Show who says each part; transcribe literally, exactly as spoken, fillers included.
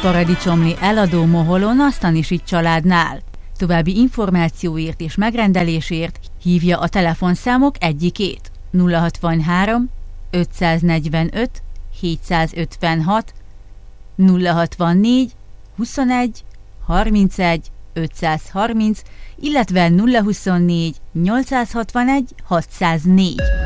Speaker 1: Paradicsomlé eladó Moholon a Stanisics családnál. További információért és megrendelésért hívja a telefonszámok egyikét: nulla hatvanhárom ötszáznegyvenöt hétszázötvenhat, nulla hatvannégy huszonegy harmincegy ötszázharminc, illetve nulla huszonnégy nyolcszázhatvanegy hatszáznégy.